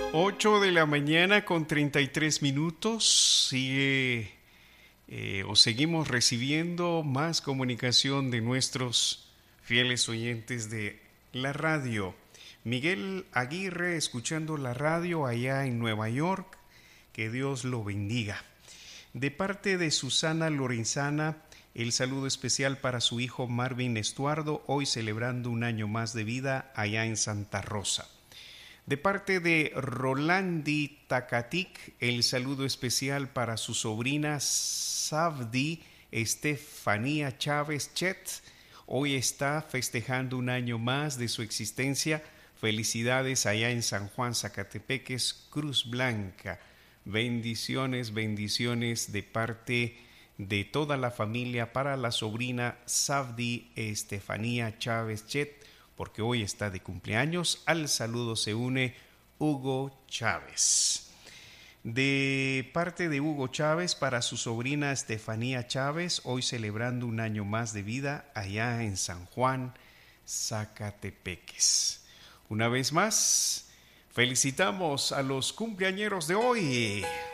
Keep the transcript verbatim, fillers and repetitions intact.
ocho de la mañana con treinta y tres minutos. Sigue eh, o seguimos recibiendo más comunicación de nuestros fieles oyentes de la radio. Miguel Aguirre, escuchando la radio allá en Nueva York. Que Dios lo bendiga. De parte de Susana Lorenzana, el saludo especial para su hijo Marvin Estuardo, hoy celebrando un año más de vida allá en Santa Rosa. De parte de Rolandi Tacatic, el saludo especial para su sobrina Savdi Estefanía Chávez Chet. Hoy está festejando un año más de su existencia. Felicidades allá en San Juan, Zacatepeques, Cruz Blanca. Bendiciones, bendiciones de parte de toda la familia para la sobrina Savdi Estefanía Chávez Chet, porque hoy está de cumpleaños. Al saludo se une Hugo Chávez. De parte de Hugo Chávez para su sobrina Estefanía Chávez, hoy celebrando un año más de vida allá en San Juan, Zacatepeques. Una vez más, felicitamos a los cumpleañeros de hoy.